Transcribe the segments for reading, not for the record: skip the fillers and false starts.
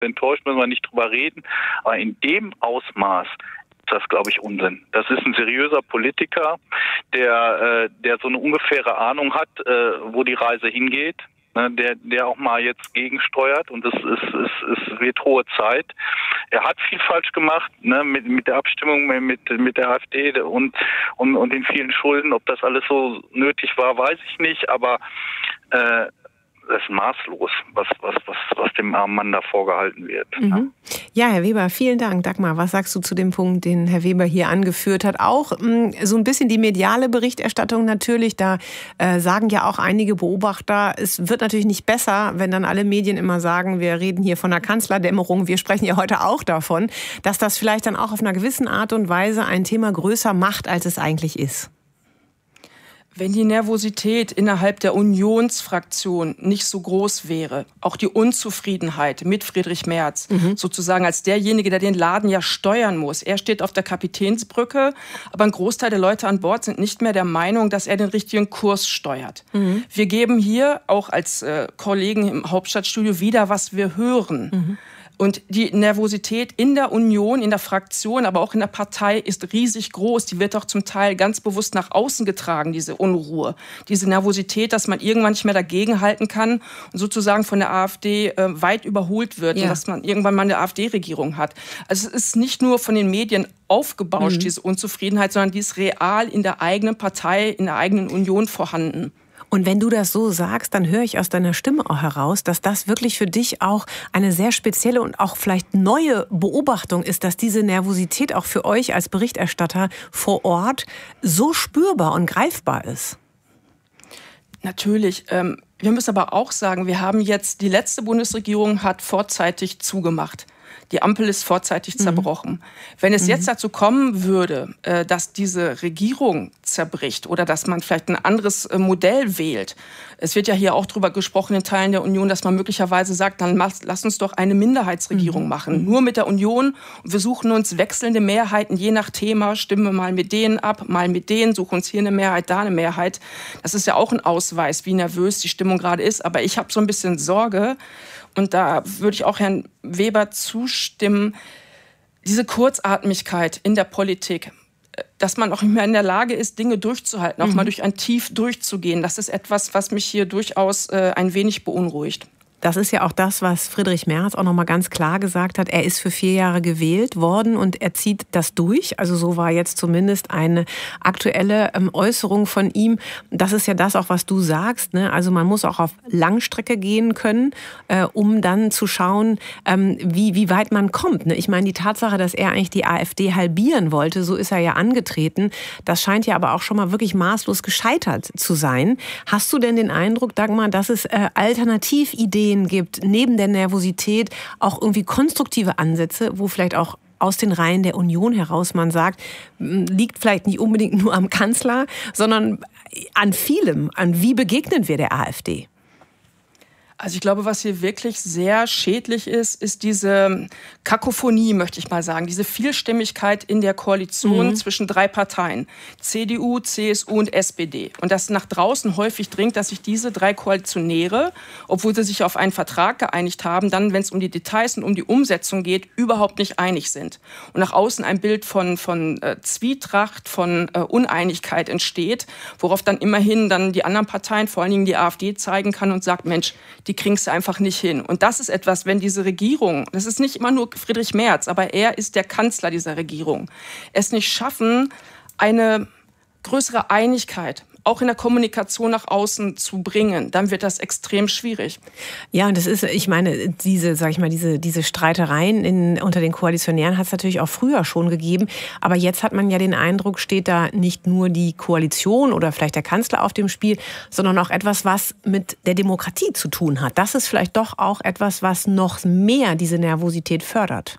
enttäuscht, müssen wir nicht drüber reden. Aber in dem Ausmaß ist das, glaube ich, Unsinn. Das ist ein seriöser Politiker, der so eine ungefähre Ahnung hat, wo die Reise hingeht. Der auch mal jetzt gegensteuert, und es wird hohe Zeit. Er hat viel falsch gemacht, ne, mit der Abstimmung mit der AfD und den vielen Schulden. Ob das alles so nötig war, weiß ich nicht, aber das ist maßlos, was dem armen Mann da vorgehalten wird. Mhm. Ja, Herr Weber, vielen Dank. Dagmar, was sagst du zu dem Punkt, den Herr Weber hier angeführt hat? Auch so ein bisschen die mediale Berichterstattung natürlich. Da sagen ja auch einige Beobachter, es wird natürlich nicht besser, wenn dann alle Medien immer sagen, wir reden hier von einer Kanzlerdämmerung. Wir sprechen ja heute auch davon, dass das vielleicht dann auch auf einer gewissen Art und Weise ein Thema größer macht, als es eigentlich ist. Wenn die Nervosität innerhalb der Unionsfraktion nicht so groß wäre, auch die Unzufriedenheit mit Friedrich Merz, sozusagen als derjenige, der den Laden ja steuern muss. Er steht auf der Kapitänsbrücke, aber ein Großteil der Leute an Bord sind nicht mehr der Meinung, dass er den richtigen Kurs steuert. Wir geben hier auch als Kollegen im Hauptstadtstudio wieder, was wir hören. Und die Nervosität in der Union, in der Fraktion, aber auch in der Partei ist riesig groß. Die wird auch zum Teil ganz bewusst nach außen getragen, diese Unruhe. Diese Nervosität, dass man irgendwann nicht mehr dagegenhalten kann und sozusagen von der AfD weit überholt wird. Und dass man irgendwann mal eine AfD-Regierung hat. Also es ist nicht nur von den Medien aufgebauscht, diese Unzufriedenheit, sondern die ist real in der eigenen Partei, in der eigenen Union vorhanden. Und wenn du das so sagst, dann höre ich aus deiner Stimme auch heraus, dass das wirklich für dich auch eine sehr spezielle und auch vielleicht neue Beobachtung ist, dass diese Nervosität auch für euch als Berichterstatter vor Ort so spürbar und greifbar ist. Natürlich. Wir müssen aber auch sagen, wir haben jetzt, die letzte Bundesregierung hat vorzeitig zugemacht. Die Ampel ist vorzeitig zerbrochen. Wenn es jetzt dazu kommen würde, dass diese Regierung zerbricht oder dass man vielleicht ein anderes Modell wählt. Es wird ja hier auch drüber gesprochen in Teilen der Union, dass man möglicherweise sagt, dann lass uns doch eine Minderheitsregierung machen. Nur mit der Union. Und wir suchen uns wechselnde Mehrheiten, je nach Thema. Stimmen wir mal mit denen ab, mal mit denen. Suchen uns hier eine Mehrheit, da eine Mehrheit. Das ist ja auch ein Ausweis, wie nervös die Stimmung gerade ist. Aber ich habe so ein bisschen Sorge. Und da würde ich auch Herrn Weber zustimmen, diese Kurzatmigkeit in der Politik, dass man auch nicht mehr in der Lage ist, Dinge durchzuhalten, auch mal durch ein Tief durchzugehen, das ist etwas, was mich hier durchaus ein wenig beunruhigt. Das ist ja auch das, was Friedrich Merz auch noch mal ganz klar gesagt hat. Er ist für 4 Jahre gewählt worden und er zieht das durch. Also so war jetzt zumindest eine aktuelle Äußerung von ihm. Das ist ja das auch, was du sagst, ne? Also man muss auch auf Langstrecke gehen können, um dann zu schauen, wie weit man kommt. Ne? Ich meine, die Tatsache, dass er eigentlich die AfD halbieren wollte, so ist er ja angetreten. Das scheint ja aber auch schon mal wirklich maßlos gescheitert zu sein. Hast du denn den Eindruck, Dagmar, dass es Alternativideen gibt, neben der Nervosität auch irgendwie konstruktive Ansätze, wo vielleicht auch aus den Reihen der Union heraus man sagt, liegt vielleicht nicht unbedingt nur am Kanzler, sondern an vielem, an wie begegnen wir der AfD? Also ich glaube, was hier wirklich sehr schädlich ist, ist diese Kakophonie, möchte ich mal sagen, diese Vielstimmigkeit in der Koalition zwischen 3 Parteien, CDU, CSU und SPD. Und das nach draußen häufig dringt, dass sich diese 3 Koalitionäre, obwohl sie sich auf einen Vertrag geeinigt haben, dann, wenn es um die Details und um die Umsetzung geht, überhaupt nicht einig sind. Und nach außen ein Bild von Zwietracht, von Uneinigkeit entsteht, worauf dann immerhin dann die anderen Parteien, vor allen Dingen die AfD, zeigen kann und sagt, Mensch, die kriegst du einfach nicht hin. Und das ist etwas, wenn diese Regierung, das ist nicht immer nur Friedrich Merz, aber er ist der Kanzler dieser Regierung, es nicht schaffen, eine größere Einigkeit auch in der Kommunikation nach außen zu bringen, dann wird das extrem schwierig. Ja, und das ist, ich meine, diese Streitereien unter den Koalitionären hat es natürlich auch früher schon gegeben. Aber jetzt hat man ja den Eindruck, steht da nicht nur die Koalition oder vielleicht der Kanzler auf dem Spiel, sondern auch etwas, was mit der Demokratie zu tun hat. Das ist vielleicht doch auch etwas, was noch mehr diese Nervosität fördert.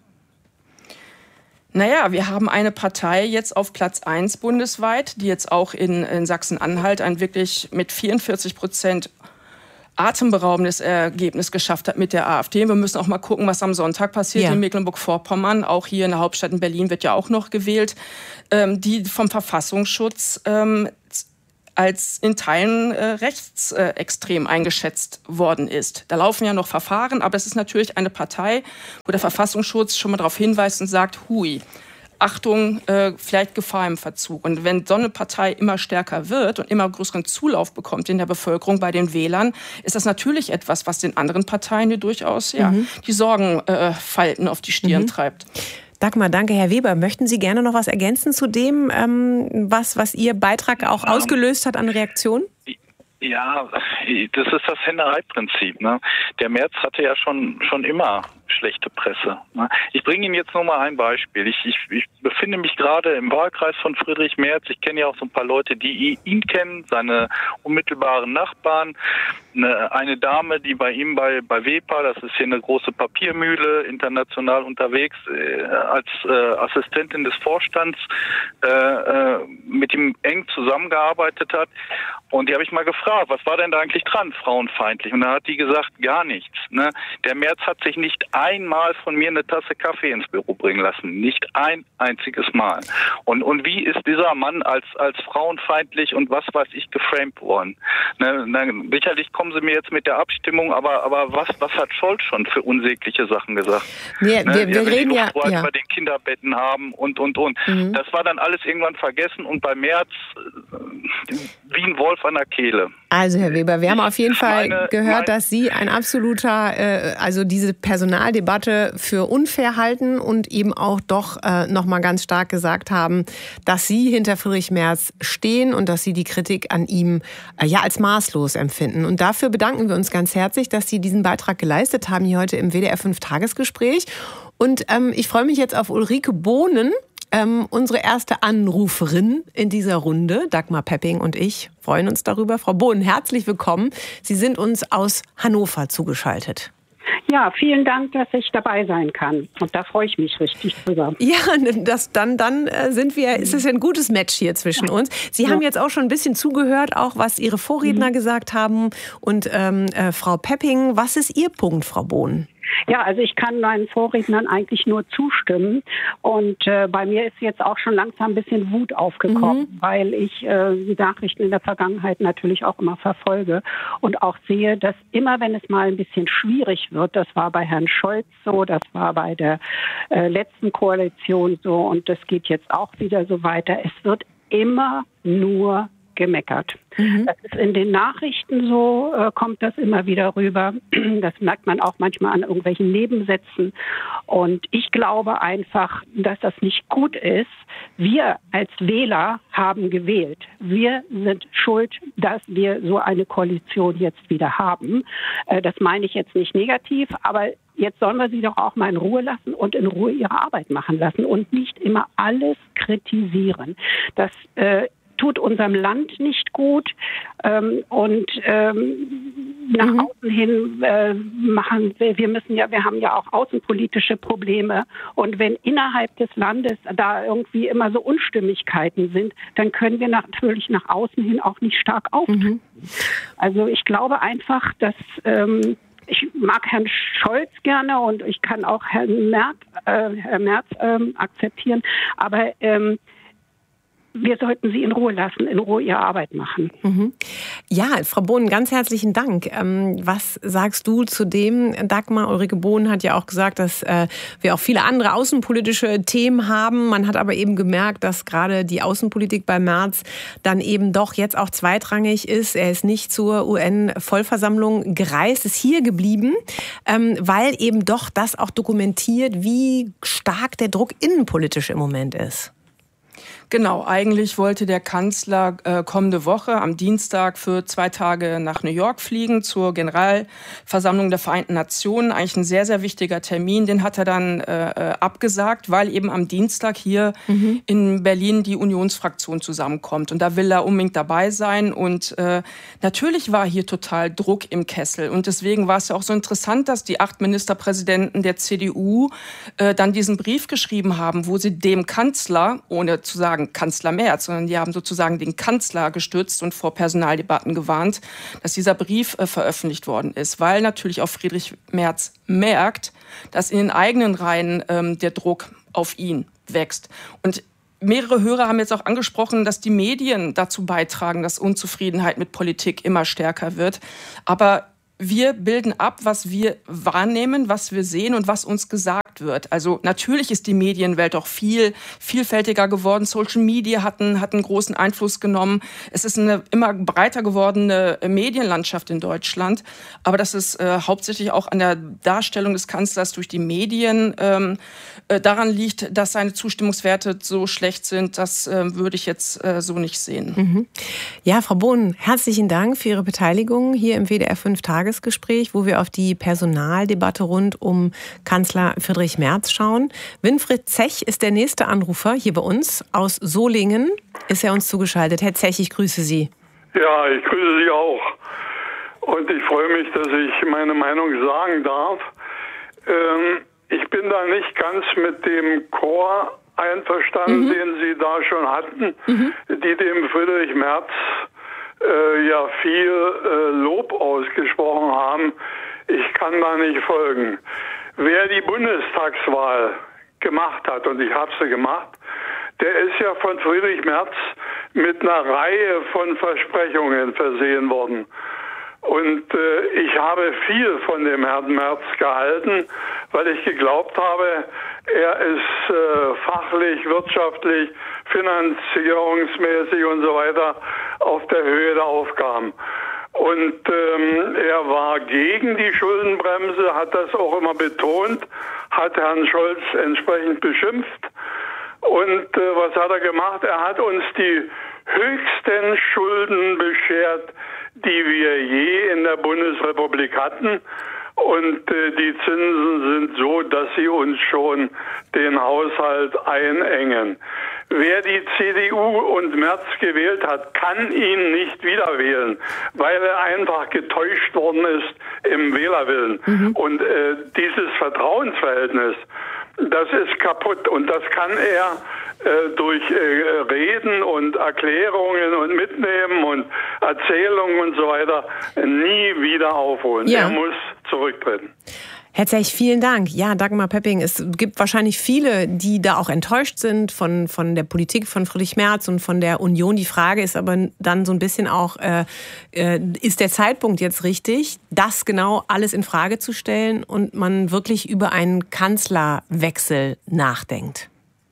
Naja, wir haben eine Partei jetzt auf Platz 1 bundesweit, die jetzt auch in Sachsen-Anhalt ein wirklich mit 44% atemberaubendes Ergebnis geschafft hat mit der AfD. Wir müssen auch mal gucken, was am Sonntag passiert in Mecklenburg-Vorpommern. Auch hier in der Hauptstadt in Berlin wird ja auch noch gewählt, die vom Verfassungsschutz als in Teilen rechtsextrem eingeschätzt worden ist. Da laufen ja noch Verfahren, aber es ist natürlich eine Partei, wo der Verfassungsschutz schon mal darauf hinweist und sagt, hui, Achtung, vielleicht Gefahr im Verzug. Und wenn so eine Partei immer stärker wird und immer größeren Zulauf bekommt in der Bevölkerung, bei den Wählern, ist das natürlich etwas, was den anderen Parteien hier durchaus die Sorgenfalten auf die Stirn treibt. Dagmar, danke. Herr Weber, möchten Sie gerne noch was ergänzen zu dem, was Ihr Beitrag auch ausgelöst hat an Reaktionen? Ja, das ist das Henne-Ei-Prinzip. Ne? Der Merz hatte ja schon immer schlechte Presse. Ne? Ich bringe Ihnen jetzt nur mal ein Beispiel. Ich befinde mich gerade im Wahlkreis von Friedrich Merz. Ich kenne ja auch so ein paar Leute, die ihn kennen, seine unmittelbaren Nachbarn. Eine Dame, die bei ihm bei WEPA, das ist hier eine große Papiermühle, international unterwegs, als Assistentin des Vorstands mit ihm eng zusammengearbeitet hat. Und die habe ich mal gefragt, was war denn da eigentlich dran, frauenfeindlich? Und da hat die gesagt, gar nichts. Ne? Der Merz hat sich nicht einmal von mir eine Tasse Kaffee ins Büro bringen lassen. Nicht ein einziges Mal. Und wie ist dieser Mann als frauenfeindlich und was weiß ich geframed worden? Ne? Sicherlich kommen Sie mir jetzt mit der Abstimmung, aber was hat Scholz schon für unsägliche Sachen gesagt? Nee, wir reden ja über den Kinderbetten haben und. Das war dann alles irgendwann vergessen und bei Merz wie ein Wolf an der Kehle. Also Herr Weber, wir haben auf jeden Fall gehört, dass Sie ein absoluter, also diese Personaldebatte für unfair halten und eben auch doch nochmal ganz stark gesagt haben, dass Sie hinter Friedrich Merz stehen und dass Sie die Kritik an ihm als maßlos empfinden. Und dafür bedanken wir uns ganz herzlich, dass Sie diesen Beitrag geleistet haben hier heute im WDR 5 Tagesgespräch. Und ich freue mich jetzt auf Ulrike Bohnen, unsere erste Anruferin in dieser Runde. Dagmar Pepping und ich freuen uns darüber. Frau Bohnen, herzlich willkommen. Sie sind uns aus Hannover zugeschaltet. Ja, vielen Dank, dass ich dabei sein kann. Und da freue ich mich richtig drüber. Ja, dann ist es ein gutes Match hier zwischen uns. Sie haben jetzt auch schon ein bisschen zugehört, auch was Ihre Vorredner gesagt haben. Und Frau Pepping, was ist Ihr Punkt, Frau Bohnen? Ja, also ich kann meinen Vorrednern eigentlich nur zustimmen. Und bei mir ist jetzt auch schon langsam ein bisschen Wut aufgekommen, weil ich die Nachrichten in der Vergangenheit natürlich auch immer verfolge und auch sehe, dass immer, wenn es mal ein bisschen schwierig wird, das war bei Herrn Scholz so, das war bei der letzten Koalition so und das geht jetzt auch wieder so weiter, es wird immer nur gemeckert. Das ist in den Nachrichten so, kommt das immer wieder rüber. Das merkt man auch manchmal an irgendwelchen Nebensätzen. Und ich glaube einfach, dass das nicht gut ist. Wir als Wähler haben gewählt. Wir sind schuld, dass wir so eine Koalition jetzt wieder haben. Das meine ich jetzt nicht negativ, aber jetzt sollen wir sie doch auch mal in Ruhe lassen und in Ruhe ihre Arbeit machen lassen und nicht immer alles kritisieren. Das tut unserem Land nicht gut und nach außen hin wir haben ja auch außenpolitische Probleme und wenn innerhalb des Landes da irgendwie immer so Unstimmigkeiten sind, dann können wir natürlich nach außen hin auch nicht stark auftreten. Also ich glaube einfach, dass ich mag Herrn Scholz gerne und ich kann auch Herrn Merz akzeptieren, aber wir sollten sie in Ruhe lassen, in Ruhe ihre Arbeit machen. Ja, Frau Bohnen, ganz herzlichen Dank. Was sagst du zu dem, Dagmar? Ulrike Bohnen hat ja auch gesagt, dass wir auch viele andere außenpolitische Themen haben. Man hat aber eben gemerkt, dass gerade die Außenpolitik bei Merz dann eben doch jetzt auch zweitrangig ist. Er ist nicht zur UN-Vollversammlung gereist, ist hier geblieben, weil eben doch das auch dokumentiert, wie stark der Druck innenpolitisch im Moment ist. Genau, eigentlich wollte der Kanzler kommende Woche am Dienstag für 2 Tage nach New York fliegen zur Generalversammlung der Vereinten Nationen. Eigentlich ein sehr, sehr wichtiger Termin. Den hat er dann abgesagt, weil eben am Dienstag hier in Berlin die Unionsfraktion zusammenkommt. Und da will er unbedingt dabei sein. Und natürlich war hier total Druck im Kessel. Und deswegen war es ja auch so interessant, dass die 8 Ministerpräsidenten der CDU dann diesen Brief geschrieben haben, wo sie dem Kanzler, ohne zu sagen Kanzler Merz, sondern die haben sozusagen den Kanzler gestützt und vor Personaldebatten gewarnt, dass dieser Brief veröffentlicht worden ist, weil natürlich auch Friedrich Merz merkt, dass in den eigenen Reihen der Druck auf ihn wächst. Und mehrere Hörer haben jetzt auch angesprochen, dass die Medien dazu beitragen, dass Unzufriedenheit mit Politik immer stärker wird. Aber wir bilden ab, was wir wahrnehmen, was wir sehen und was uns gesagt wird. Also natürlich ist die Medienwelt auch viel vielfältiger geworden. Social Media hat einen großen Einfluss genommen. Es ist eine immer breiter gewordene Medienlandschaft in Deutschland. Aber das ist hauptsächlich auch an der Darstellung des Kanzlers durch die Medien daran liegt, dass seine Zustimmungswerte so schlecht sind. Das würde ich jetzt so nicht sehen. Mhm. Ja, Frau Bohn, herzlichen Dank für Ihre Beteiligung hier im WDR 5-Tagesgespräch, wo wir auf die Personaldebatte rund um Kanzler Friedrich Merz schauen. Winfried Zech ist der nächste Anrufer hier bei uns. Aus Solingen ist er uns zugeschaltet. Herr Zech, ich grüße Sie. Ja, ich grüße Sie auch. Und ich freue mich, dass ich meine Meinung sagen darf. Ich bin da nicht ganz mit dem Chor einverstanden, den Sie da schon hatten, die dem Friedrich Merz ja viel Lob ausgesprochen haben. Ich kann da nicht folgen. Wer die Bundestagswahl gemacht hat, und ich habe sie gemacht, der ist ja von Friedrich Merz mit einer Reihe von Versprechungen versehen worden. Und ich habe viel von dem Herrn Merz gehalten, weil ich geglaubt habe, er ist fachlich, wirtschaftlich, finanzierungsmäßig und so weiter auf der Höhe der Aufgaben. Und er war gegen die Schuldenbremse, hat das auch immer betont, hat Herrn Scholz entsprechend beschimpft. Und was hat er gemacht? Er hat uns die höchsten Schulden beschert, die wir je in der Bundesrepublik hatten. Und die Zinsen sind so, dass sie uns schon den Haushalt einengen. Wer die CDU und Merz gewählt hat, kann ihn nicht wieder wählen, weil er einfach getäuscht worden ist im Wählerwillen. Und dieses Vertrauensverhältnis, das ist kaputt. Und das kann er durch Reden und Erklärungen und Mitnehmen und Erzählungen und so weiter nie wieder aufholen. Ja. Er muss zurücktreten. Herr Zech, vielen Dank. Ja, Dagmar Pöpping, es gibt wahrscheinlich viele, die da auch enttäuscht sind von der Politik von Friedrich Merz und von der Union. Die Frage ist aber dann so ein bisschen auch, ist der Zeitpunkt jetzt richtig, das genau alles in Frage zu stellen und man wirklich über einen Kanzlerwechsel nachdenkt?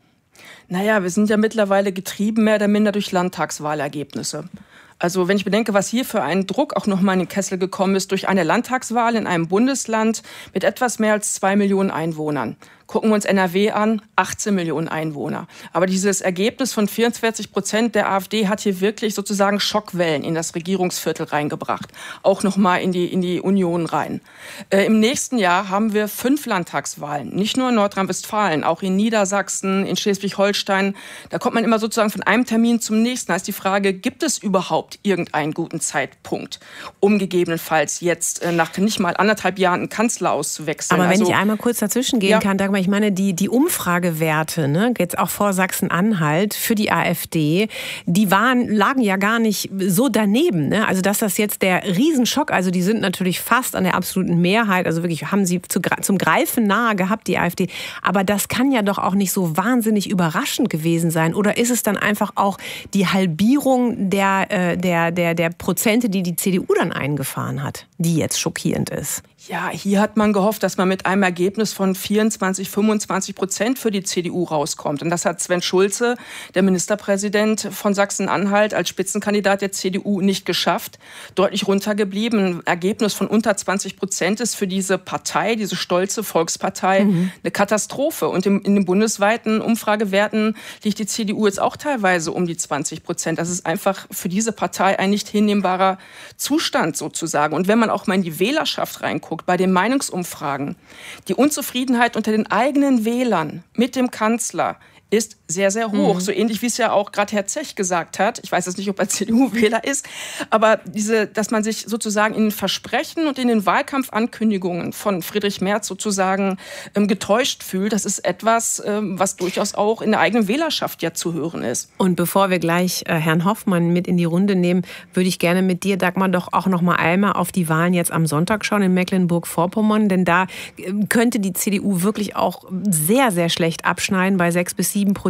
Naja, wir sind ja mittlerweile getrieben mehr oder minder durch Landtagswahlergebnisse. Also wenn ich bedenke, was hier für ein Druck auch nochmal in den Kessel gekommen ist durch eine Landtagswahl in einem Bundesland mit etwas mehr als 2 Millionen Einwohnern. Gucken wir uns NRW an, 18 Millionen Einwohner. Aber dieses Ergebnis von 44% der AfD hat hier wirklich sozusagen Schockwellen in das Regierungsviertel reingebracht. Auch nochmal in die Union rein. Im nächsten Jahr haben wir 5 Landtagswahlen. Nicht nur in Nordrhein-Westfalen, auch in Niedersachsen, in Schleswig-Holstein. Da kommt man immer sozusagen von einem Termin zum nächsten. Da ist die Frage, gibt es überhaupt irgendeinen guten Zeitpunkt, um gegebenenfalls jetzt nach nicht mal 1,5 Jahren einen Kanzler auszuwechseln? Aber wenn ich einmal kurz dazwischen gehen kann, Dagmar, ich meine, die Umfragewerte, ne, jetzt auch vor Sachsen-Anhalt für die AfD, die lagen ja gar nicht so daneben. Ne? Also dass das jetzt der Riesenschock, also die sind natürlich fast an der absoluten Mehrheit, also wirklich haben sie zum Greifen nahe gehabt, die AfD. Aber das kann ja doch auch nicht so wahnsinnig überraschend gewesen sein. Oder ist es dann einfach auch die Halbierung der Prozente, die CDU dann eingefahren hat, die jetzt schockierend ist? Ja, hier hat man gehofft, dass man mit einem Ergebnis von 24-25% für die CDU rauskommt. Und das hat Sven Schulze, der Ministerpräsident von Sachsen-Anhalt, als Spitzenkandidat der CDU nicht geschafft. Deutlich runtergeblieben. Ein Ergebnis von unter 20% ist für diese Partei, diese stolze Volkspartei, eine Katastrophe. Und in den bundesweiten Umfragewerten liegt die CDU jetzt auch teilweise um die 20%. Das ist einfach für diese Partei ein nicht hinnehmbarer Zustand sozusagen. Und wenn man auch mal in die Wählerschaft reinguckt, bei den Meinungsumfragen, die Unzufriedenheit unter den eigenen Wählern mit dem Kanzler ist sehr, sehr hoch. So ähnlich wie es ja auch gerade Herr Zech gesagt hat. Ich weiß jetzt nicht, ob er CDU-Wähler ist, aber dass man sich sozusagen in den Versprechen und in den Wahlkampfankündigungen von Friedrich Merz sozusagen getäuscht fühlt, das ist etwas, was durchaus auch in der eigenen Wählerschaft ja zu hören ist. Und bevor wir gleich Herrn Hoffmann mit in die Runde nehmen, würde ich gerne mit dir, Dagmar, doch auch noch mal einmal auf die Wahlen jetzt am Sonntag schauen in Mecklenburg-Vorpommern, denn da könnte die CDU wirklich auch sehr, sehr schlecht abschneiden bei 6-7%.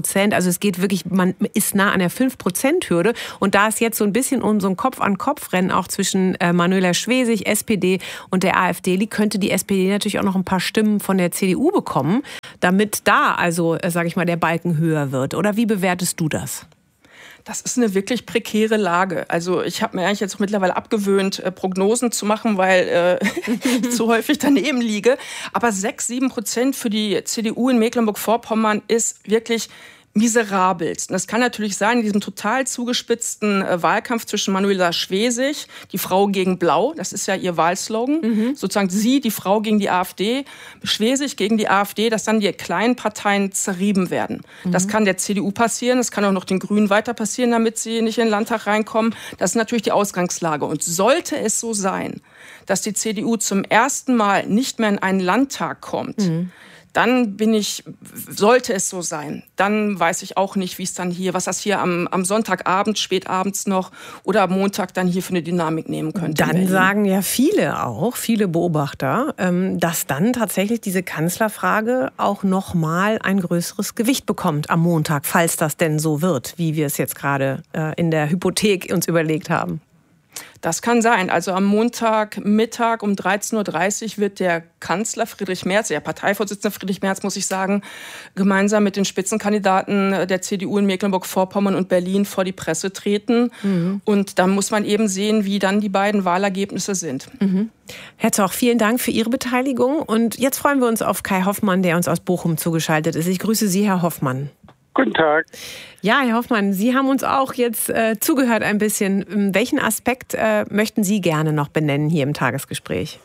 4%. Also es geht wirklich, man ist nah an der 5%-Hürde. Und da es jetzt so ein bisschen um so ein Kopf-an-Kopf-Rennen auch zwischen Manuela Schwesig, SPD und der AfD liegt, könnte die SPD natürlich auch noch ein paar Stimmen von der CDU bekommen, damit da also, sage ich mal, der Balken höher wird. Oder wie bewertest du das? Das ist eine wirklich prekäre Lage. Also ich habe mir eigentlich jetzt mittlerweile abgewöhnt, Prognosen zu machen, weil ich zu häufig daneben liege. Aber 6-7% für die CDU in Mecklenburg-Vorpommern ist wirklich miserabelst. Und das kann natürlich sein, in diesem total zugespitzten Wahlkampf zwischen Manuela Schwesig, die Frau gegen Blau, das ist ja ihr Wahlslogan, sozusagen sie, die Frau gegen die AfD, Schwesig gegen die AfD, dass dann die kleinen Parteien zerrieben werden. Das kann der CDU passieren, das kann auch noch den Grünen weiter passieren, damit sie nicht in den Landtag reinkommen. Das ist natürlich die Ausgangslage. Und sollte es so sein, dass die CDU zum ersten Mal nicht mehr in einen Landtag kommt, dann sollte es so sein, dann weiß ich auch nicht, wie es dann hier, was das hier am Sonntagabend, spätabends noch oder am Montag dann hier für eine Dynamik nehmen könnte. Dann sagen ja viele Beobachter, dass dann tatsächlich diese Kanzlerfrage auch noch mal ein größeres Gewicht bekommt am Montag, falls das denn so wird, wie wir es jetzt gerade in der Hypothek uns überlegt haben. Das kann sein. Also am Montagmittag um 13.30 Uhr wird der Kanzler Friedrich Merz, der Parteivorsitzende Friedrich Merz, muss ich sagen, gemeinsam mit den Spitzenkandidaten der CDU in Mecklenburg-Vorpommern und Berlin vor die Presse treten. Und dann muss man eben sehen, wie dann die beiden Wahlergebnisse sind. Herr Zoch, vielen Dank für Ihre Beteiligung. Und jetzt freuen wir uns auf Kai Hoffmann, der uns aus Bochum zugeschaltet ist. Ich grüße Sie, Herr Hoffmann. Guten Tag. Ja, Herr Hoffmann, Sie haben uns auch jetzt zugehört ein bisschen. Welchen Aspekt möchten Sie gerne noch benennen hier im Tagesgespräch?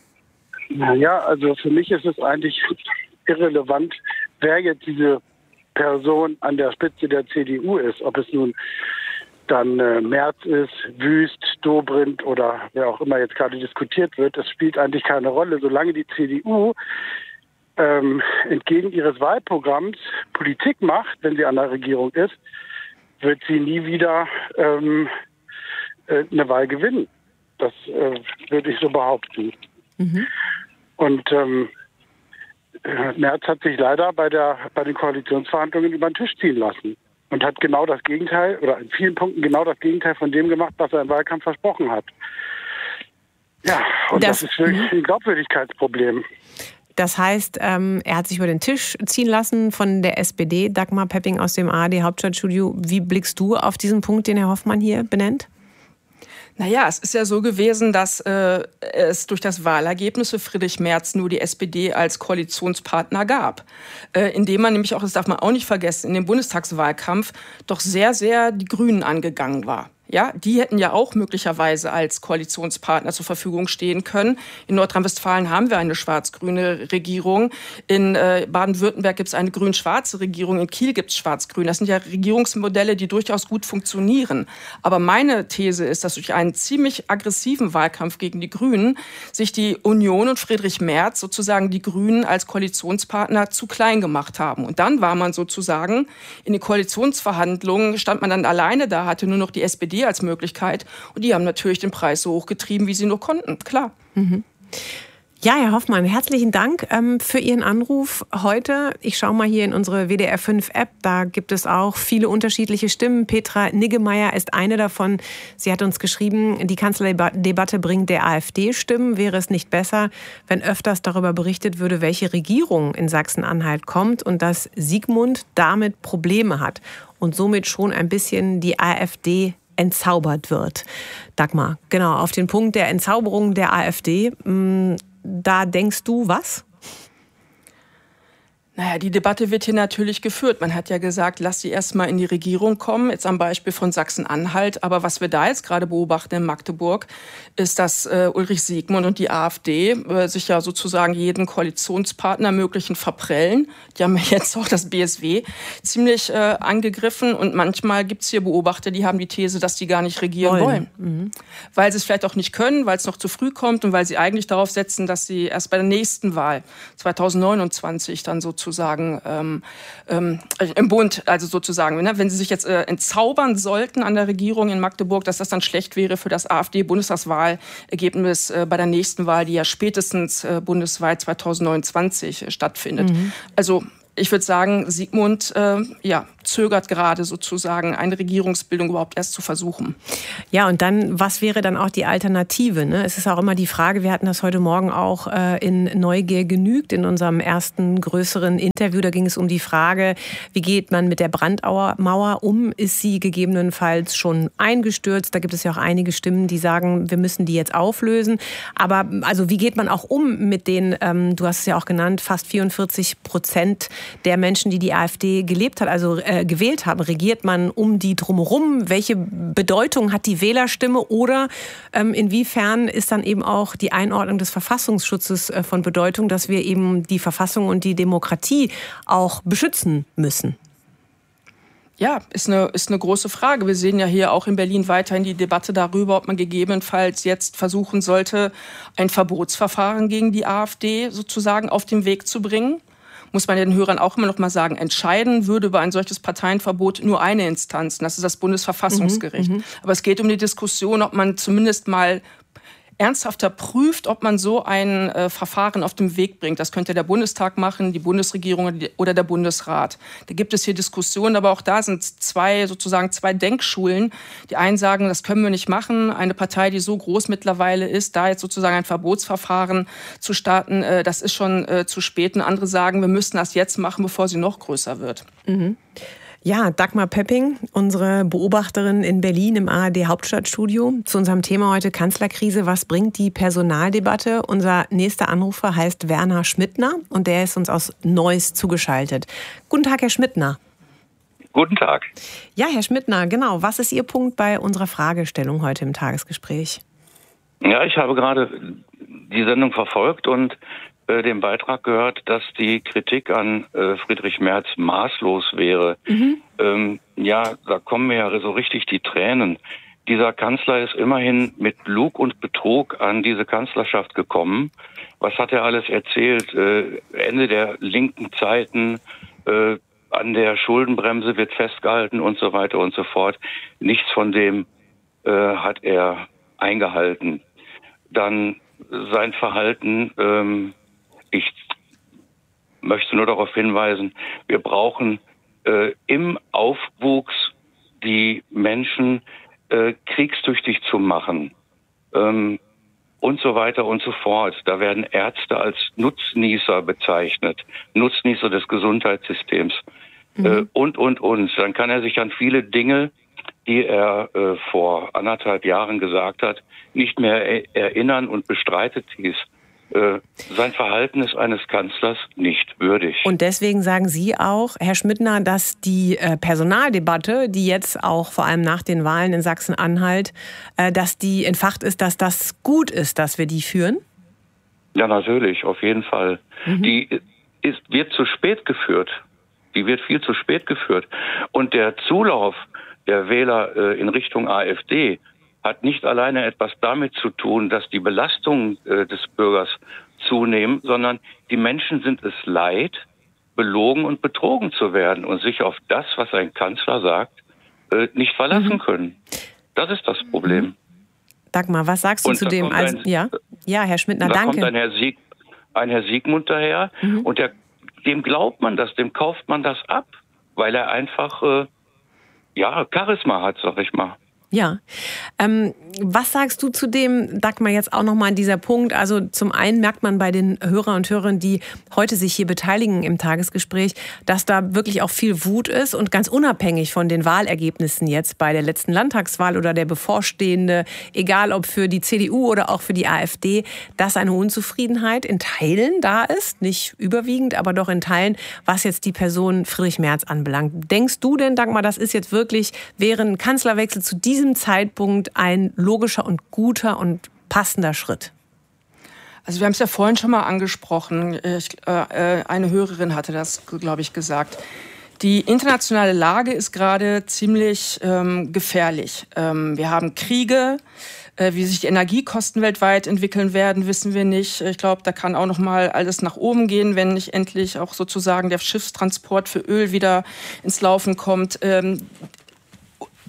Naja, also für mich ist es eigentlich irrelevant, wer jetzt diese Person an der Spitze der CDU ist. Ob es nun dann Merz ist, Wüst, Dobrindt oder wer auch immer jetzt gerade diskutiert wird. Das spielt eigentlich keine Rolle. Solange die CDU entgegen ihres Wahlprogramms Politik macht, wenn sie an der Regierung ist, wird sie nie wieder eine Wahl gewinnen. Das würde ich so behaupten. Und Merz hat sich leider bei den Koalitionsverhandlungen über den Tisch ziehen lassen und hat genau das Gegenteil oder in vielen Punkten genau das Gegenteil von dem gemacht, was er im Wahlkampf versprochen hat. Ja, und das ist wirklich ein Glaubwürdigkeitsproblem. Das heißt, er hat sich über den Tisch ziehen lassen von der SPD. Dagmar Pepping aus dem ARD-Hauptstadtstudio. Wie blickst du auf diesen Punkt, den Herr Hoffmann hier benennt? Naja, es ist ja so gewesen, dass es durch das Wahlergebnis für Friedrich Merz nur die SPD als Koalitionspartner gab. Indem man nämlich auch, das darf man auch nicht vergessen, in dem Bundestagswahlkampf doch sehr, sehr die Grünen angegangen war. Ja, die hätten ja auch möglicherweise als Koalitionspartner zur Verfügung stehen können. In Nordrhein-Westfalen haben wir eine schwarz-grüne Regierung. In Baden-Württemberg gibt es eine grün-schwarze Regierung. In Kiel gibt es schwarz-grün. Das sind ja Regierungsmodelle, die durchaus gut funktionieren. Aber meine These ist, dass durch einen ziemlich aggressiven Wahlkampf gegen die Grünen sich die Union und Friedrich Merz sozusagen die Grünen als Koalitionspartner zu klein gemacht haben. Und dann war man sozusagen in den Koalitionsverhandlungen, stand man dann alleine da, hatte nur noch die SPD als Möglichkeit. Und die haben natürlich den Preis so hochgetrieben, wie sie nur konnten, klar. Ja, Herr Hoffmann, herzlichen Dank für Ihren Anruf heute. Ich schaue mal hier in unsere WDR5-App, da gibt es auch viele unterschiedliche Stimmen. Petra Niggemeier ist eine davon. Sie hat uns geschrieben, die Kanzlerdebatte bringt der AfD Stimmen. Wäre es nicht besser, wenn öfters darüber berichtet würde, welche Regierung in Sachsen-Anhalt kommt und dass Sigmund damit Probleme hat und somit schon ein bisschen die AfD entzaubert wird. Dagmar, genau, auf den Punkt der Entzauberung der AfD, da denkst du was? Naja, die Debatte wird hier natürlich geführt. Man hat ja gesagt, lass sie erst mal in die Regierung kommen, jetzt am Beispiel von Sachsen-Anhalt. Aber was wir da jetzt gerade beobachten in Magdeburg, ist, dass Ulrich Sigmund und die AfD sich ja sozusagen jeden Koalitionspartner möglichen verprellen. Die haben jetzt auch das BSW ziemlich angegriffen. Und manchmal gibt es hier Beobachter, die haben die These, dass die gar nicht regieren wollen. Weil sie es vielleicht auch nicht können, weil es noch zu früh kommt und weil sie eigentlich darauf setzen, dass sie erst bei der nächsten Wahl 2029 dann sozusagen im Bund, also sozusagen, ne, wenn sie sich jetzt entzaubern sollten an der Regierung in Magdeburg, dass das dann schlecht wäre für das AfD-Bundestagswahlergebnis bei der nächsten Wahl, die ja spätestens bundesweit 2029 stattfindet. Also ich würde sagen, Sigmund zögert gerade sozusagen, eine Regierungsbildung überhaupt erst zu versuchen. Ja, und dann, was wäre dann auch die Alternative? Ne? Es ist auch immer die Frage, wir hatten das heute Morgen auch in Neugier genügt, in unserem ersten größeren Interview. Da ging es um die Frage, wie geht man mit der Brandmauer um? Ist sie gegebenenfalls schon eingestürzt? Da gibt es ja auch einige Stimmen, die sagen, wir müssen die jetzt auflösen. Aber also wie geht man auch um mit den, du hast es ja auch genannt, fast 44% der Menschen, die AfD gewählt haben? Regiert man um die drumherum? Welche Bedeutung hat die Wählerstimme? Oder inwiefern ist dann eben auch die Einordnung des Verfassungsschutzes von Bedeutung, dass wir eben die Verfassung und die Demokratie auch beschützen müssen? Ja, ist eine große Frage. Wir sehen ja hier auch in Berlin weiterhin die Debatte darüber, ob man gegebenenfalls jetzt versuchen sollte, ein Verbotsverfahren gegen die AfD sozusagen auf den Weg zu bringen. Muss man den Hörern auch immer noch mal sagen, entscheiden würde über ein solches Parteienverbot nur eine Instanz, und das ist das Bundesverfassungsgericht. Aber es geht um die Diskussion, ob man zumindest mal ernsthafter prüft, ob man so ein Verfahren auf den Weg bringt. Das könnte der Bundestag machen, die Bundesregierung oder der Bundesrat. Da gibt es hier Diskussionen, aber auch da sind zwei Denkschulen. Die einen sagen, das können wir nicht machen. Eine Partei, die so groß mittlerweile ist, da jetzt sozusagen ein Verbotsverfahren zu starten, das ist schon zu spät. Und andere sagen, wir müssen das jetzt machen, bevor sie noch größer wird. Ja, Dagmar Pöpping, unsere Beobachterin in Berlin im ARD Hauptstadtstudio. Zu unserem Thema heute Kanzlerkrise. Was bringt die Personaldebatte? Unser nächster Anrufer heißt Werner Schmittner und der ist uns aus Neuss zugeschaltet. Guten Tag, Herr Schmittner. Guten Tag. Ja, Herr Schmittner, genau. Was ist Ihr Punkt bei unserer Fragestellung heute im Tagesgespräch? Ja, ich habe gerade die Sendung verfolgt und den Beitrag gehört, dass die Kritik an Friedrich Merz maßlos wäre. Da kommen mir ja so richtig die Tränen. Dieser Kanzler ist immerhin mit Lug und Betrug an diese Kanzlerschaft gekommen. Was hat er alles erzählt? Ende der linken Zeiten, an der Schuldenbremse wird festgehalten und so weiter und so fort. Nichts von dem hat er eingehalten. Dann sein Verhalten, ich möchte nur darauf hinweisen, wir brauchen im Aufwuchs die Menschen kriegstüchtig zu machen und so weiter und so fort. Da werden Ärzte als Nutznießer bezeichnet, Nutznießer des Gesundheitssystems und. Dann kann er sich an viele Dinge, die er vor 1,5 Jahren gesagt hat, nicht mehr erinnern und bestreitet dies. Sein Verhalten ist eines Kanzlers nicht würdig. Und deswegen sagen Sie auch, Herr Schmittner, dass die Personaldebatte, die jetzt auch vor allem nach den Wahlen in Sachsen-Anhalt, dass die entfacht ist, dass das gut ist, dass wir die führen? Ja, natürlich, auf jeden Fall. Die wird zu spät geführt. Die wird viel zu spät geführt. Und der Zulauf der Wähler in Richtung AfD hat nicht alleine etwas damit zu tun, dass die Belastungen des Bürgers zunehmen, sondern die Menschen sind es leid, belogen und betrogen zu werden und sich auf das, was ein Kanzler sagt, nicht verlassen können. Das ist das Problem. Dagmar, was sagst du zu dem? Ja, Herr Schmittner, danke. Da kommt ein Herr Sigmund daher und dem glaubt man das, dem kauft man das ab, weil er einfach Charisma hat, sag ich mal. Ja. Was sagst du zu dem, Dagmar, jetzt auch nochmal an dieser Punkt? Also zum einen merkt man bei den Hörer und Hörerinnen, die heute sich hier beteiligen im Tagesgespräch, dass da wirklich auch viel Wut ist und ganz unabhängig von den Wahlergebnissen jetzt bei der letzten Landtagswahl oder der bevorstehende, egal ob für die CDU oder auch für die AfD, dass eine Unzufriedenheit in Teilen da ist, nicht überwiegend, aber doch in Teilen, was jetzt die Person Friedrich Merz anbelangt. Denkst du denn, Dagmar, das ist jetzt wirklich, wäre ein Kanzlerwechsel zu diesem Zeitpunkt ein logischer und guter und passender Schritt? Also wir haben es ja vorhin schon mal angesprochen. Eine Hörerin hatte das, glaube ich, gesagt. Die internationale Lage ist gerade ziemlich gefährlich. Wir haben Kriege. Wie sich die Energiekosten weltweit entwickeln werden, wissen wir nicht. Ich glaube, da kann auch noch mal alles nach oben gehen, wenn nicht endlich auch sozusagen der Schiffstransport für Öl wieder ins Laufen kommt.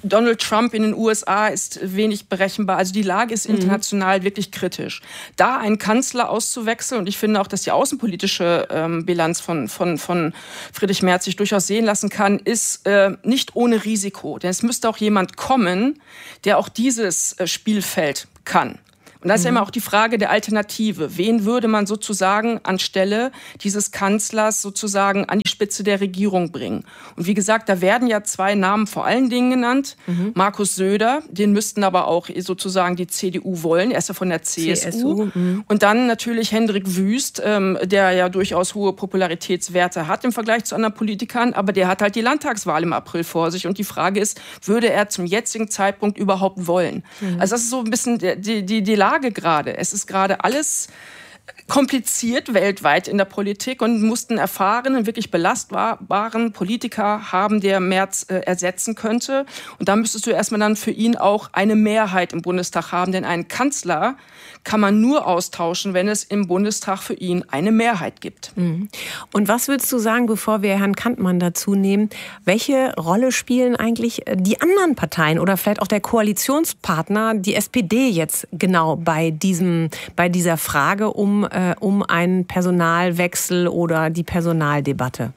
Donald Trump in den USA ist wenig berechenbar. Also die Lage ist international wirklich kritisch. Da einen Kanzler auszuwechseln, und ich finde auch, dass die außenpolitische Bilanz von Friedrich Merz sich durchaus sehen lassen kann, ist nicht ohne Risiko. Denn es müsste auch jemand kommen, der auch dieses Spielfeld kann. Und da ist ja immer auch die Frage der Alternative. Wen würde man sozusagen anstelle dieses Kanzlers sozusagen an die Spitze der Regierung bringen? Und wie gesagt, da werden ja 2 Namen vor allen Dingen genannt. Markus Söder, den müssten aber auch sozusagen die CDU wollen. Er ist ja von der CSU. Und dann natürlich Hendrik Wüst, der ja durchaus hohe Popularitätswerte hat im Vergleich zu anderen Politikern. Aber der hat halt die Landtagswahl im April vor sich. Und die Frage ist, würde er zum jetzigen Zeitpunkt überhaupt wollen? Also das ist so ein bisschen die Lage gerade. Es ist gerade alles kompliziert weltweit in der Politik und mussten erfahrenen, wirklich belastbaren Politiker haben, der Merz ersetzen könnte. Und da müsstest du erstmal dann für ihn auch eine Mehrheit im Bundestag haben, denn einen Kanzler kann man nur austauschen, wenn es im Bundestag für ihn eine Mehrheit gibt. Und was würdest du sagen, bevor wir Herrn Kantmann dazu nehmen, welche Rolle spielen eigentlich die anderen Parteien oder vielleicht auch der Koalitionspartner, die SPD jetzt genau bei dieser Frage um einen Personalwechsel oder die Personaldebatte?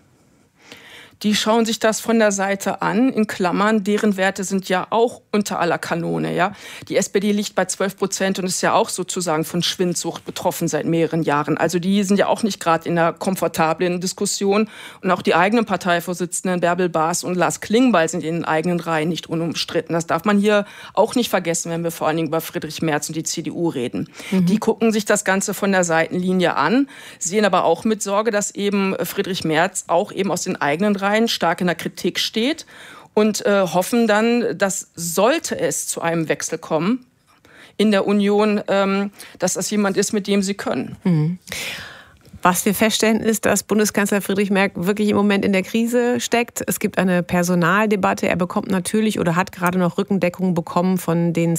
Die schauen sich das von der Seite an, in Klammern, deren Werte sind ja auch unter aller Kanone. Ja? Die SPD liegt bei 12% und ist ja auch sozusagen von Schwindsucht betroffen seit mehreren Jahren. Also die sind ja auch nicht gerade in einer komfortablen Diskussion. Und auch die eigenen Parteivorsitzenden Bärbel Baas und Lars Klingbeil sind in den eigenen Reihen nicht unumstritten. Das darf man hier auch nicht vergessen, wenn wir vor allen Dingen über Friedrich Merz und die CDU reden. Die gucken sich das Ganze von der Seitenlinie an, sehen aber auch mit Sorge, dass eben Friedrich Merz auch eben aus den eigenen Reihen stark in der Kritik steht und hoffen dann, dass sollte es zu einem Wechsel kommen in der Union, dass das jemand ist, mit dem sie können. Was wir feststellen, ist, dass Bundeskanzler Friedrich Merz wirklich im Moment in der Krise steckt. Es gibt eine Personaldebatte. Er bekommt natürlich oder hat gerade noch Rückendeckung bekommen von den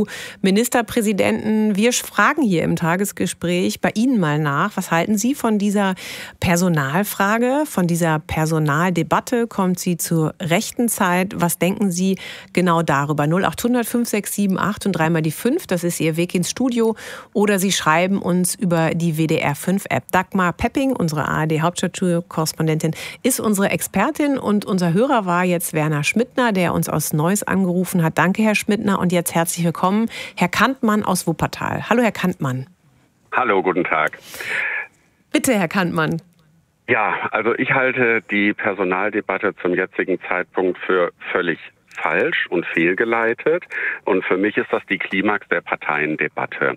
CDU-Ministerpräsidenten. Wir fragen hier im Tagesgespräch bei Ihnen mal nach. Was halten Sie von dieser Personalfrage, von dieser Personaldebatte? Kommt sie zur rechten Zeit? Was denken Sie genau darüber? 0800 567 8 und 3 mal die 5. Das ist Ihr Weg ins Studio. Oder Sie schreiben uns über die WDR 5-App. Dagmar Pepping, unsere ARD-Hauptstadttour-Korrespondentin, ist unsere Expertin und unser Hörer war jetzt Werner Schmidtner, der uns aus Neuss angerufen hat. Danke, Herr Schmidtner, und jetzt herzlich willkommen, Herr Kantmann aus Wuppertal. Hallo, Herr Kantmann. Hallo, guten Tag. Bitte, Herr Kantmann. Ja, also ich halte die Personaldebatte zum jetzigen Zeitpunkt für völlig falsch und fehlgeleitet. Und für mich ist das die Klimax der Parteiendebatte.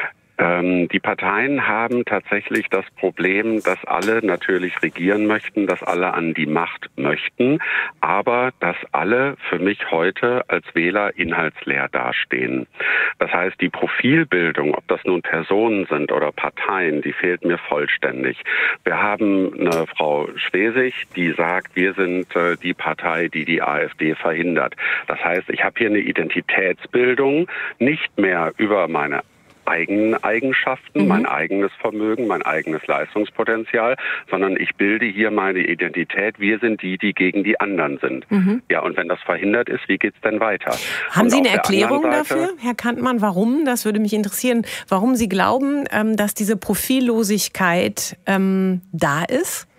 Die Parteien haben tatsächlich das Problem, dass alle natürlich regieren möchten, dass alle an die Macht möchten, aber dass alle für mich heute als Wähler inhaltsleer dastehen. Das heißt, die Profilbildung, ob das nun Personen sind oder Parteien, die fehlt mir vollständig. Wir haben eine Frau Schwesig, die sagt, wir sind die Partei, die die AfD verhindert. Das heißt, ich habe hier eine Identitätsbildung, nicht mehr über meine eigenen Eigenschaften, mein eigenes Vermögen, mein eigenes Leistungspotenzial, sondern ich bilde hier meine Identität. Wir sind die, die gegen die anderen sind. Ja, und wenn das verhindert ist, wie geht's denn weiter? Haben Sie eine Erklärung dafür, Herr Kantmann, warum? Das würde mich interessieren, warum Sie glauben, dass diese Profillosigkeit da ist?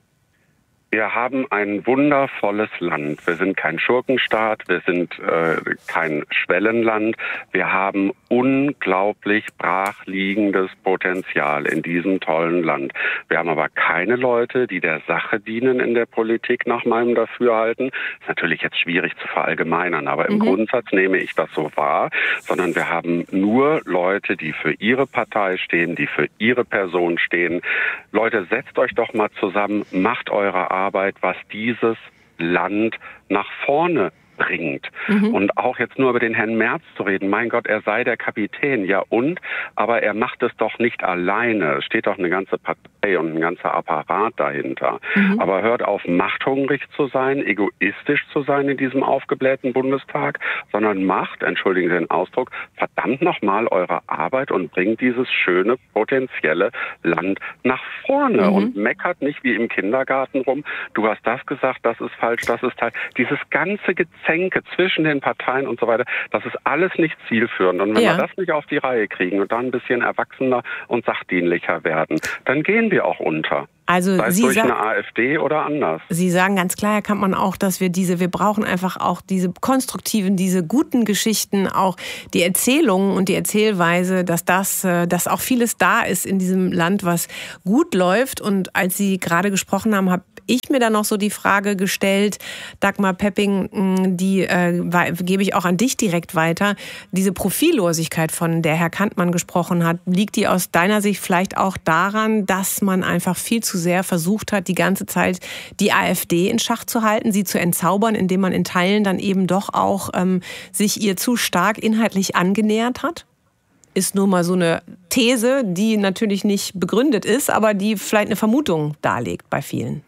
Wir haben ein wundervolles Land. Wir sind kein Schurkenstaat, wir sind kein Schwellenland. Wir haben unglaublich brachliegendes Potenzial in diesem tollen Land. Wir haben aber keine Leute, die der Sache dienen in der Politik, nach meinem Dafürhalten. Ist natürlich jetzt schwierig zu verallgemeinern, aber im Grundsatz nehme ich das so wahr, sondern wir haben nur Leute, die für ihre Partei stehen, die für ihre Person stehen. Leute, setzt euch doch mal zusammen, macht eure Arbeit, was dieses Land nach vorne bringt. Und auch jetzt nur über den Herrn Merz zu reden, mein Gott, er sei der Kapitän, ja und? Aber er macht es doch nicht alleine. Es steht doch eine ganze Partei und ein ganzer Apparat dahinter. Aber hört auf, machthungrig zu sein, egoistisch zu sein in diesem aufgeblähten Bundestag, sondern macht, entschuldigen Sie den Ausdruck, verdammt nochmal eure Arbeit und bringt dieses schöne, potenzielle Land nach vorne und meckert nicht wie im Kindergarten rum. Du hast das gesagt, das ist falsch, das ist falsch. Dieses ganze Gezähne Gezänke zwischen den Parteien und so weiter, das ist alles nicht zielführend. Und wenn wir das nicht auf die Reihe kriegen und dann ein bisschen erwachsener und sachdienlicher werden, dann gehen wir auch unter. Also sei es durch eine AfD oder anders. Sie sagen ganz klar, Herr Kampmann, auch, dass wir brauchen einfach auch diese konstruktiven, diese guten Geschichten, auch die Erzählungen und die Erzählweise, dass auch vieles da ist in diesem Land, was gut läuft. Und als Sie gerade gesprochen haben, habe ich mir dann noch so die Frage gestellt, Dagmar Pepping, die gebe ich auch an dich direkt weiter. Diese Profillosigkeit, von der Herr Kampmann gesprochen hat, liegt die aus deiner Sicht vielleicht auch daran, dass man einfach viel zu sehr versucht hat, die ganze Zeit die AfD in Schach zu halten, sie zu entzaubern, indem man in Teilen dann eben doch auch sich ihr zu stark inhaltlich angenähert hat? Ist nur mal so eine These, die natürlich nicht begründet ist, aber die vielleicht eine Vermutung darlegt bei vielen.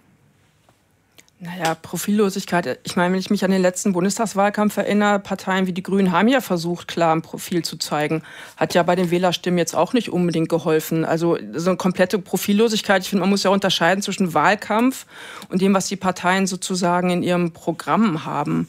Naja, Profillosigkeit. Ich meine, wenn ich mich an den letzten Bundestagswahlkampf erinnere, Parteien wie die Grünen haben ja versucht, klar ein Profil zu zeigen. Hat ja bei den Wählerstimmen jetzt auch nicht unbedingt geholfen. Also so eine komplette Profillosigkeit. Ich finde, man muss ja unterscheiden zwischen Wahlkampf und dem, was die Parteien sozusagen in ihrem Programm haben.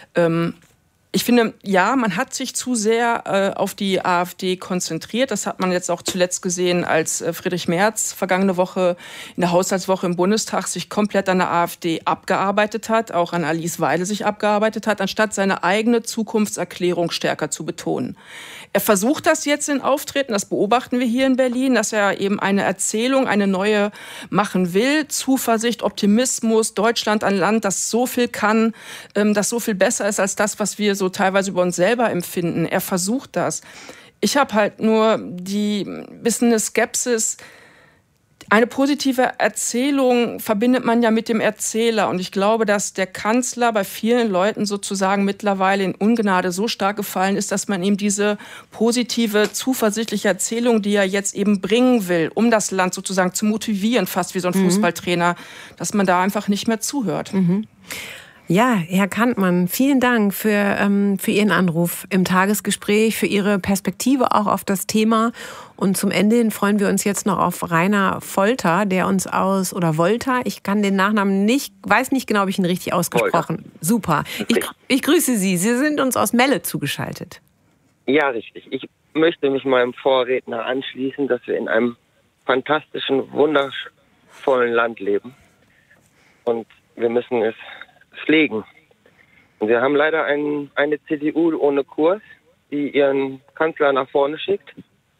Ich finde, ja, man hat sich zu sehr auf die AfD konzentriert. Das hat man jetzt auch zuletzt gesehen, als Friedrich Merz vergangene Woche in der Haushaltswoche im Bundestag sich komplett an der AfD abgearbeitet hat, auch an Alice Weidel sich abgearbeitet hat, anstatt seine eigene Zukunftserklärung stärker zu betonen. Er versucht das jetzt in Auftritten, das beobachten wir hier in Berlin, dass er eben eine Erzählung, eine neue machen will. Zuversicht, Optimismus, Deutschland ein Land, das so viel kann, das so viel besser ist als das, was wir so teilweise über uns selber empfinden. Er versucht das. Ich habe halt nur eine Skepsis. Eine positive Erzählung verbindet man ja mit dem Erzähler. Und ich glaube, dass der Kanzler bei vielen Leuten sozusagen mittlerweile in Ungnade so stark gefallen ist, dass man ihm diese positive, zuversichtliche Erzählung, die er jetzt eben bringen will, um das Land sozusagen zu motivieren, fast wie so ein Fußballtrainer, dass man da einfach nicht mehr zuhört. Ja, Herr Kampmann, vielen Dank für Ihren Anruf im Tagesgespräch, für Ihre Perspektive auch auf das Thema. Und zum Ende hin freuen wir uns jetzt noch auf Rainer Volter, der uns Volter, ich kann den Nachnamen weiß nicht genau, ob ich ihn richtig ausgesprochen habe. Super. Ich grüße Sie. Sie sind uns aus Melle zugeschaltet. Ja, richtig. Ich möchte mich meinem Vorredner anschließen, dass wir in einem fantastischen, wundervollen Land leben. Und wir müssen es pflegen. Und wir haben leider eine CDU ohne Kurs, die ihren Kanzler nach vorne schickt.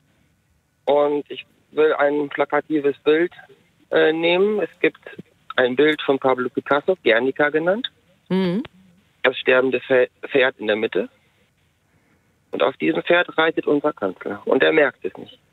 Und ich will ein plakatives Bild nehmen. Es gibt ein Bild von Pablo Picasso, Guernica genannt. Das sterbende Pferd in der Mitte. Und auf diesem Pferd reitet unser Kanzler. Und er merkt es nicht.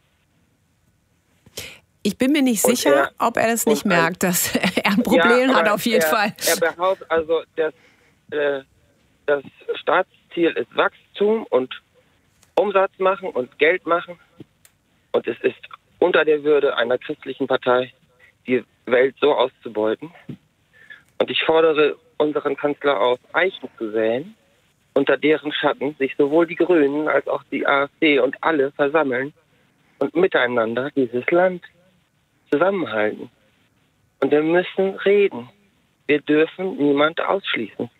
Ich bin mir nicht sicher, ob er das nicht merkt, dass er ein Problem hat, auf jeden Fall. Er behauptet also, das Staatsziel ist Wachstum und Umsatz machen und Geld machen. Und es ist unter der Würde einer christlichen Partei, die Welt so auszubeuten. Und ich fordere unseren Kanzler auf, Eichen zu säen, unter deren Schatten sich sowohl die Grünen als auch die AfD und alle versammeln und miteinander dieses Land zusammenhalten. Und wir müssen reden. Wir dürfen niemand ausschließen.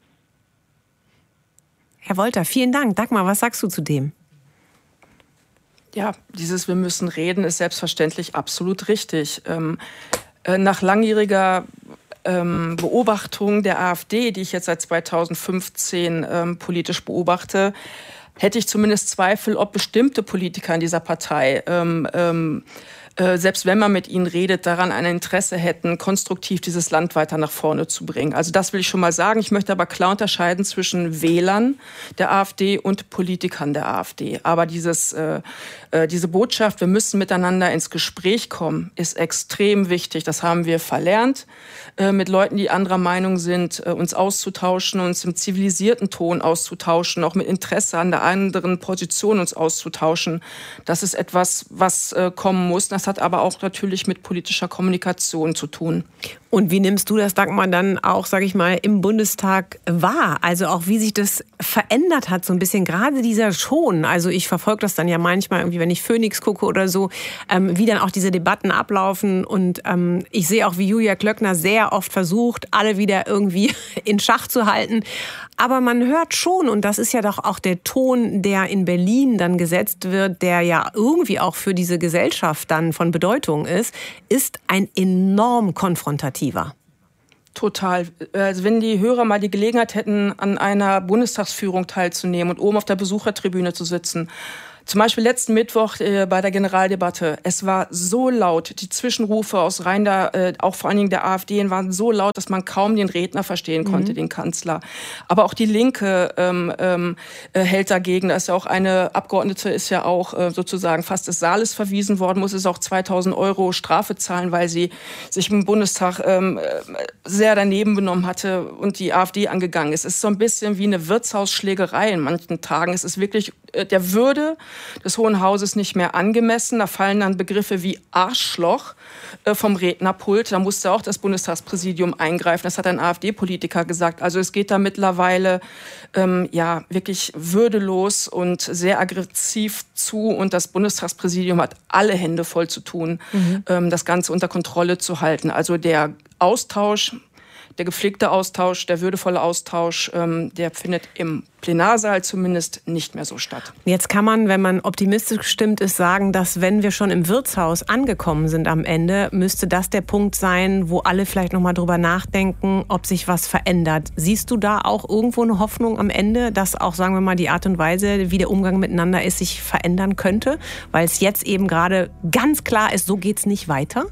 Herr Volter, vielen Dank. Dagmar, was sagst du zu dem? Ja, dieses Wir müssen reden ist selbstverständlich absolut richtig. Nach langjähriger Beobachtung der AfD, die ich jetzt seit 2015 politisch beobachte, hätte ich zumindest Zweifel, ob bestimmte Politiker in dieser Partei selbst wenn man mit ihnen redet, daran ein Interesse hätten, konstruktiv dieses Land weiter nach vorne zu bringen. Also das will ich schon mal sagen. Ich möchte aber klar unterscheiden zwischen Wählern der AfD und Politikern der AfD. Aber diese Botschaft, wir müssen miteinander ins Gespräch kommen, ist extrem wichtig. Das haben wir verlernt, mit Leuten, die anderer Meinung sind, uns auszutauschen, uns im zivilisierten Ton auszutauschen, auch mit Interesse an der anderen Position uns auszutauschen. Das ist etwas, was kommen muss. Das hat aber auch natürlich mit politischer Kommunikation zu tun. Und wie nimmst du das, Dagmar, dann auch, sage ich mal, im Bundestag wahr? Also auch wie sich das verändert hat, so ein bisschen gerade dieser Ton. Also ich verfolge das dann ja manchmal irgendwie, wenn ich Phoenix gucke oder so, wie dann auch diese Debatten ablaufen. Und ich sehe auch, wie Julia Klöckner sehr oft versucht, alle wieder irgendwie in Schach zu halten. Aber man hört schon, und das ist ja doch auch der Ton, der in Berlin dann gesetzt wird, der ja irgendwie auch für diese Gesellschaft dann von Bedeutung ist ein enorm konfrontativer. Total. Also wenn die Hörer mal die Gelegenheit hätten, an einer Bundestagsführung teilzunehmen und oben auf der Besuchertribüne zu sitzen, zum Beispiel letzten Mittwoch bei der Generaldebatte. Es war so laut, die Zwischenrufe aus Reihen auch vor allen Dingen der AfD waren so laut, dass man kaum den Redner verstehen konnte, den Kanzler. Aber auch die Linke hält dagegen. Da ist ja auch eine Abgeordnete, ist ja auch sozusagen fast des Saales verwiesen worden, muss es auch 2.000 € Strafe zahlen, weil sie sich im Bundestag sehr daneben benommen hatte und die AfD angegangen ist. Es ist so ein bisschen wie eine Wirtshausschlägerei in manchen Tagen. Es ist wirklich der Würde des Hohen Hauses nicht mehr angemessen. Da fallen dann Begriffe wie Arschloch vom Rednerpult. Da musste auch das Bundestagspräsidium eingreifen. Das hat ein AfD-Politiker gesagt. Also es geht da mittlerweile wirklich würdelos und sehr aggressiv zu. Und das Bundestagspräsidium hat alle Hände voll zu tun, das Ganze unter Kontrolle zu halten. Also der Austausch, der gepflegte Austausch, der würdevolle Austausch, der findet im Plenarsaal zumindest nicht mehr so statt. Jetzt kann man, wenn man optimistisch gestimmt ist, sagen, dass wenn wir schon im Wirtshaus angekommen sind am Ende, müsste das der Punkt sein, wo alle vielleicht noch mal drüber nachdenken, ob sich was verändert. Siehst du da auch irgendwo eine Hoffnung am Ende, dass auch, sagen wir mal, die Art und Weise, wie der Umgang miteinander ist, sich verändern könnte? Weil es jetzt eben gerade ganz klar ist, so geht's nicht weiter?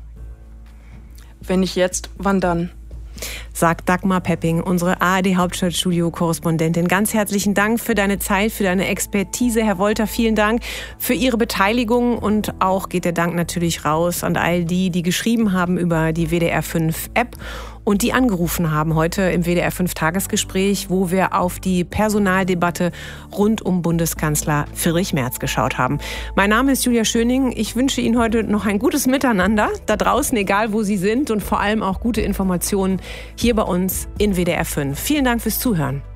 Wenn nicht jetzt, wann dann? Sagt Dagmar Pepping, unsere ARD-Hauptstadtstudio-Korrespondentin. Ganz herzlichen Dank für deine Zeit, für deine Expertise. Herr Wolter, vielen Dank für Ihre Beteiligung. Und auch geht der Dank natürlich raus an all die, die geschrieben haben über die WDR5-App und die angerufen haben heute im WDR5-Tagesgespräch, wo wir auf die Personaldebatte rund um Bundeskanzler Friedrich Merz geschaut haben. Mein Name ist Julia Schöning. Ich wünsche Ihnen heute noch ein gutes Miteinander da draußen, egal wo Sie sind, und vor allem auch gute Informationen hier bei uns in WDR5. Vielen Dank fürs Zuhören.